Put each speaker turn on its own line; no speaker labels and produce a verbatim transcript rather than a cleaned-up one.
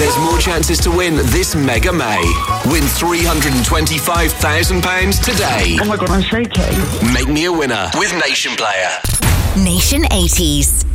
there's more chances to win this Mega May. Win three hundred twenty-five thousand pounds today.
Oh my God, I'm shaking.
Make me a winner with Nation Player.
Nation eighties.